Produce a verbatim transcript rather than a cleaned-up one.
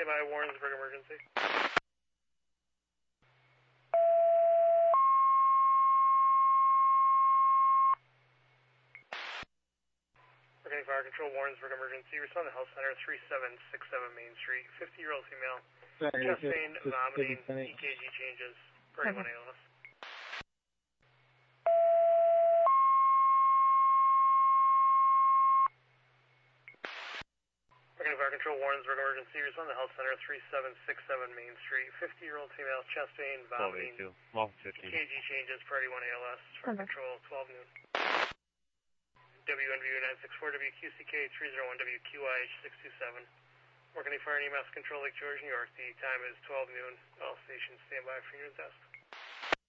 stand by, Warrensburg emergency. Working Fire Control, Warrensburg emergency. Respond to Health Center, three seven six seven Main Street. fifty-year-old female. Chest pain, vomiting, E K G changes. thirty-one A L S. Working Fire Control, Warrensburg emergency. Respond to Health Center, three seven six seven Main Street. fifty-year-old female. Chest pain, vomiting, E K G changes. thirty-one A L S. Fire Control, twelve noon. W N V U nine six four W Q C K three zero one W Q I H six two seven. Working Fire and E M S Control, Lake George, New York. The time is twelve noon. All stations stand by for unit test.